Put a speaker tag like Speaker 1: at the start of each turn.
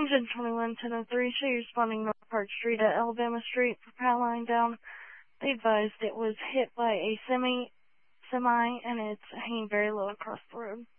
Speaker 1: Engine 21-1003, show you responding North Park Street at Alabama Street for power line down. They advised it was hit by a semi and it's hanging very low across the road.